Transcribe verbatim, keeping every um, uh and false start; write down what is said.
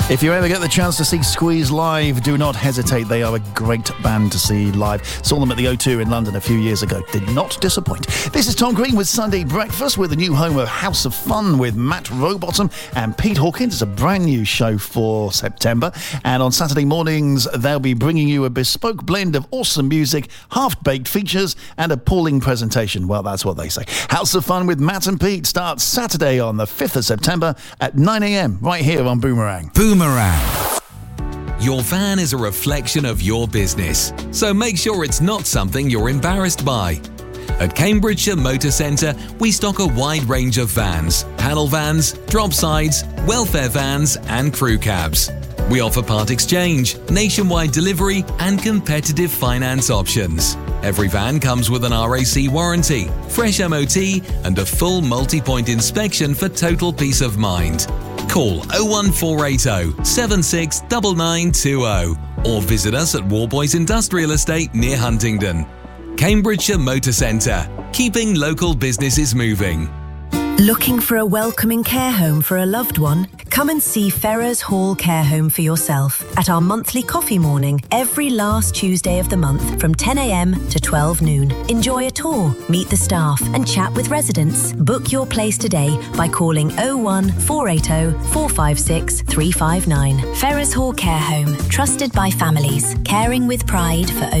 If you ever get the chance to see Squeeze live, do not hesitate. They are a great band to see live. Saw them at the O two in London a few years ago. Did not disappoint. This is Tom Green with Sunday Breakfast, with a new home of House of Fun with Matt Rowbottom and Pete Hawkins. It's a brand new show for September. And on Saturday mornings, they'll be bringing you a bespoke blend of awesome music, half-baked features, and appalling presentation. Well, that's what they say. House of Fun with Matt and Pete starts Saturday on the fifth of September at nine a.m. right here on Boomerang. Boomerang. Your van is a reflection of your business, so make sure it's not something you're embarrassed by. At Cambridgeshire Motor Centre, we stock a wide range of vans, panel vans, drop sides, welfare vans and crew cabs. We offer part exchange, nationwide delivery and competitive finance options. Every van comes with an R A C warranty, fresh M O T and a full multi-point inspection for total peace of mind. Call oh one four eight oh, seven six nine nine two oh or visit us at Warboys Industrial Estate near Huntingdon. Cambridgeshire Motor Centre, keeping local businesses moving. Looking for a welcoming care home for a loved one? Come and see Ferrers Hall Care Home for yourself at our monthly coffee morning every last Tuesday of the month from ten a.m. to twelve noon. Enjoy a tour, meet the staff and chat with residents. Book your place today by calling oh one four eight oh, four five six, three five nine. Ferrers Hall Care Home, trusted by families, caring with pride for over